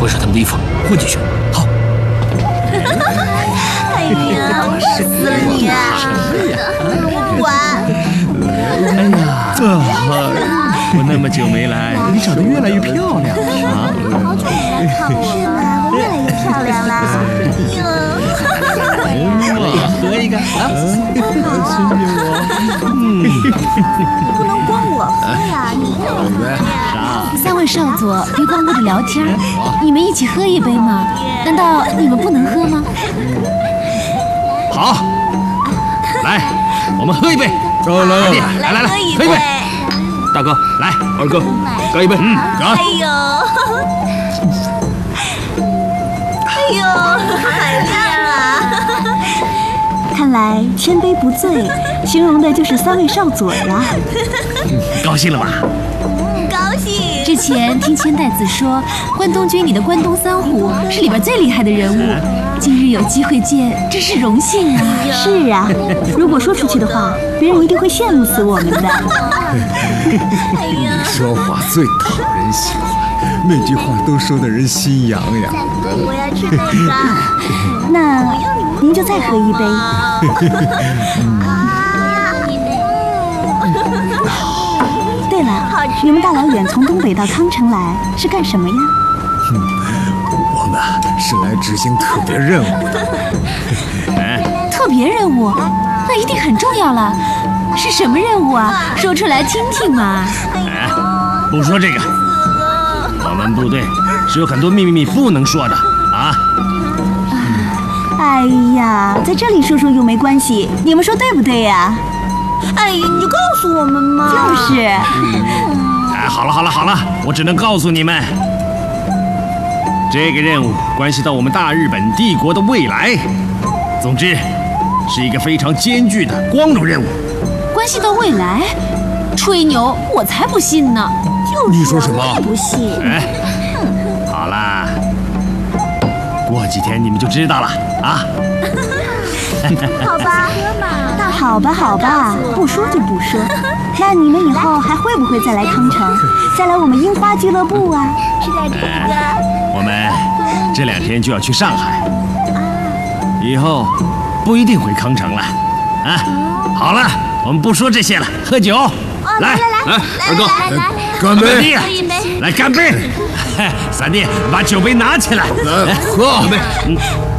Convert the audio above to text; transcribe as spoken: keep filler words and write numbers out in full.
换上他们的衣服，混进去。好。 哎呀，死你啊！不管。 哎呀，我那么久没来，你长得越来越漂亮啊！ 好久没来看我了，我越来越漂亮啦。 喝一个啊！亲亲我。嗯。 不能光我喝呀，你也要喝呀。 三位少佐，别光顾着聊天，你们一起喝一杯吗？难道你们不能喝吗？ 好，来，我们喝一杯。 来来来来来来，喝一杯。大哥，来，二哥，干一杯。嗯，干。 哎呦，哎呦，海亮啊！ 看来千杯不醉，形容的就是三位少佐呀。 高兴了吧？ 高兴。 之前听千代子说，关东军里的关东三虎是里边最厉害的人物，今日有机会见，真是荣幸啊！ 是啊，如果说出去的话，别人一定会羡慕死我们的。 你说话最讨人喜欢，每句话都说得人心痒痒的。 我要吃那个。 那您就再喝一杯。对了，你们大老远从东北到康城来是干什么呀？ 我们是来执行特别任务的。 特别任务，那一定很重要了。是什么任务啊？说出来听听嘛。 哎，不说这个，我们部队是有很多秘密不能说的啊。 哎呀，在这里说说又没关系，你们说对不对呀？ 哎呀，你就告诉我们嘛。 就是。 哎，好了好了好了，我只能告诉你们，这个任务关系到我们大日本帝国的未来。总之，是一个非常艰巨的光荣任务。 关系到未来？吹牛，我才不信呢！ 就是、啊， 你说什么？ 我也不信。 哎，好啦，过几天你们就知道了啊。 好吧， 那好吧好吧，不说就不说。那你们以后还会不会再来康城，再来我们樱花俱乐部啊？ 吃点这个。 我们这两天就要去上海，以后不一定回康城了啊。好了，我们不说这些了，喝酒。来来来来， 二哥， 干杯！ 喝一杯。 来干杯！三弟，把酒杯拿起来， 来喝。 嗯。